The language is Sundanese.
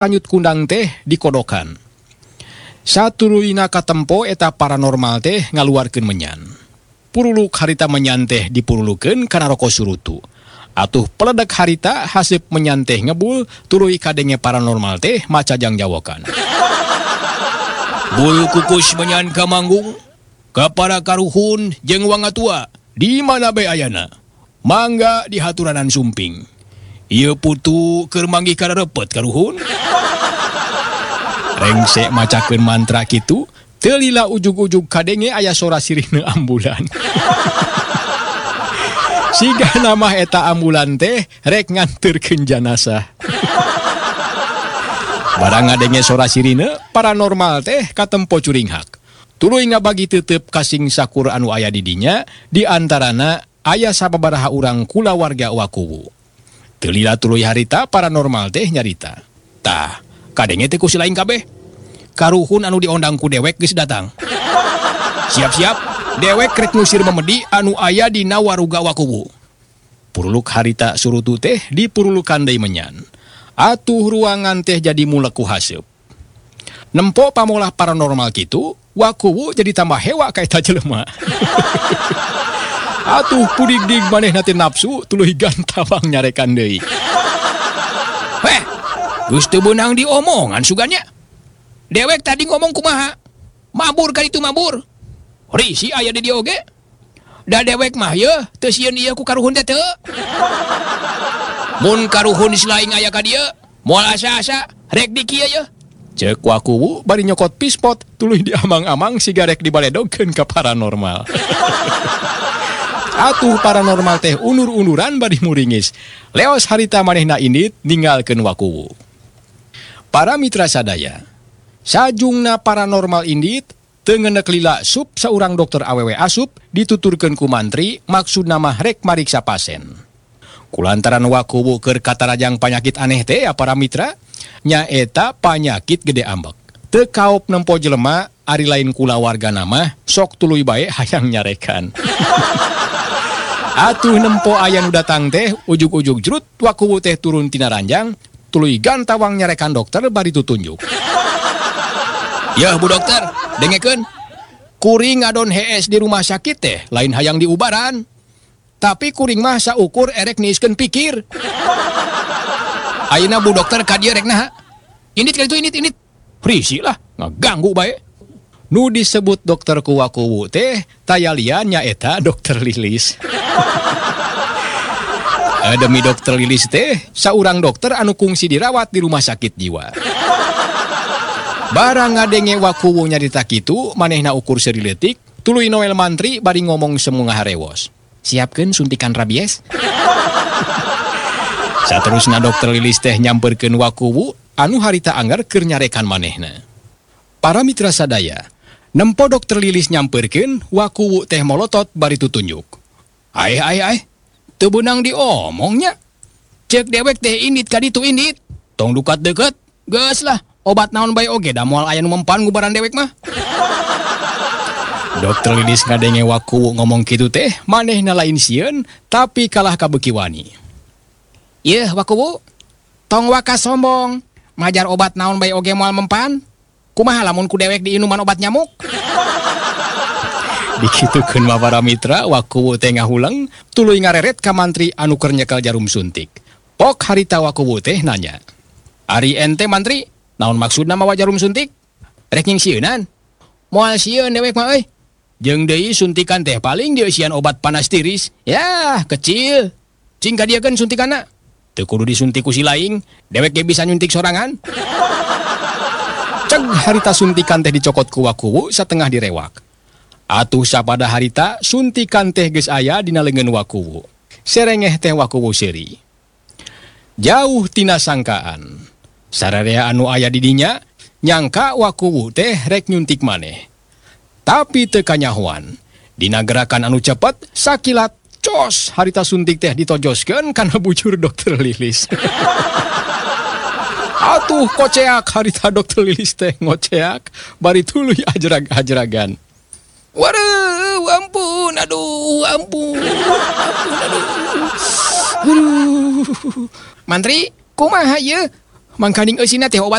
lanjut kundang teh dikodokan. Satuluyna katempo eta paranormal teh ngaluarkeun menyan. Puruluk harita menyan teh dipurulukeun kana roko surutu. Atuh peledak harita haseup menyan teh ngebul tuluy kadenge paranormal teh macajang jawokan. Bul kukus menyan ka manggung ka para karuhun jeung wangatua di mana bae ayana. Mangga di haturanan sumping. Ieu putu keur manggih karerepet karuhun. Rengsek macakeun mantra kitu, teu lila ujug-ujug kadenge aya sora sirihna ambulan. Siga nama eta ambulan teh rek nganterkeun jenazah. Barang ngadenge sora sirina, paranormal teh katempo curing hak. Tuluy ngabagi teuteup kasing sakur anu aya di dinya, di antarana aya sababaraha urang kula warga Wakuwu. Teu lila tuluy harita paranormal teh nyarita. Tah, kadenge teh ku si lain kabeh. Karuhun anu diondang ku dewek geus datang. Siap-siap, dewek rek ngusir memedi anu aya di Waruga Wakuwu. Puruluk harita surutu teh dipurulukan deui menyan. Atuh ruangan teh jadi mulek ku haseup. Nempo pamolah paranormal kitu, Wakuwu jadi tambah hewa ka eta jelema. Atuh pudig-dig manehna teh nafsu tuluy gantawang nyarekan deui. Heh, geus teu beunang diomongan sugannya. Dewek tadi ngomong kumaha? Mabur ka ditu mabur. Risi aya di dieu oge. Da dewek mah yeuh teu sieun ieu ku karuhun teh teu. Mun karuhun selaing aya ka dieu, moal asa-asa rek di kieu yeuh. Ceuk Wakuwu bari nyokot pispot tuluy diamang-amang siga rek dibaledogkeun ka paranormal. Atuh paranormal teh unur-unuran bari muringis. Leos harita manehna indit ninggalkeun Wakuwu. Para mitra sadaya, sajungna paranormal indit teu ngeundeuk lila sup saurang dokter awewe asup dituturkeun ku mantri maksudna mah rek mariksa pasien. Kulantaran Wakuwu keur katarajang panyakit aneh teh ya para mitra, nyaeta panyakit gede ambek. Teu kaop nempo jelema ari lain kula wargana mah sok tuluy bae hayang nyarekan. Atuh nempo aya nu datang teh ujug-ujug jrut Wakuwu teh turun tina ranjang tuluy gantawang nyarekan dokter bari tutunjuk. Yah Bu Dokter, dengekeun. Kuring ngadon HS di rumah sakit teh lain hayang diubaran. Tapi kuring mah saukur erek niiskeun pikir. Ayeuna Bu Dokter ka dieu rek naha? Indit ka ditu indit. Risi lah, ngaganggu bae. Nu disebut dokter ku Wakuwu teh taya lian nyaeta Dokter Lilis. Demi Dokter Lilis teh saurang dokter anu kungsi dirawat di rumah sakit jiwa. Barang ngadenge Wakuwu nyarita kitu, manehna ukur seriletik, tuluy noel mantri bari ngomong semu ngaharewos. Siapkeun suntikan rabies. Saterusna Dokter Lilis teh nyamperkeun Wakuwu anu harita anggar keur nyarekan manehna. Para mitra sadaya, nempo Dokter Lilis nyamperkeun Wakuwu teh molotot bari tutunjuk. Ai, teu beunang diomongnya. Ceuk dewek teh indit ka ditu indit. Tong dukat deukeut, geus lah. Obat naon bae oge da moal aya nu mempan ngubaran dewek mah. Dokter Lilis ngadenge Wakuwu ngomong kitu teh, manehna lain sieun tapi kalah kabeuki wani. Yeuh Wakuwu, tong waka sombong, majar obat naon bae oge moal mempan. Kumaha lamun ku dewek di inuman obat nyamuk? Dikitukeun mah para mitra, Wakuwu teh ngahulang tuluy ngareret ka mantri anu keur nyekel jarum suntik. Pok harita Wakuwu teh nanya. Ari ente mantri, naon maksudna mawa jarum suntik? Rek nyingsieunan. Moal sieun dewek mah euy. Jeung deui suntikan teh paling dieusian obat panas tiris. Yah, kecil. Cing ka dieukeun suntikanna. Teu kudu disuntik ku si laing, dewek ge bisa nyuntik sorangan. Ceg harita suntikan teh dicokot ku Wakuwu satengah direwak. Atuh sapada harita suntikan teh geus aya dina leungeun Wakuwu. Serengeh teh Wakuwu seuri. Jauh tina sangkaan. Sararea anu aya di dinya nyangka Wakuwu teh rek nyuntik maneh. Tapi teu kanyahoan. Dina gerakan anu cepet sakilat cos harita suntik teh ditojoskeun kana bujur Dokter Lilis. Atuh koceak harita Dokter Lilis teh ngoceak bari tuluy ajrag-ajragan. Waduh, ampun, ampun. Mantri, kumaha ieu? Mangkaning eusina teh obat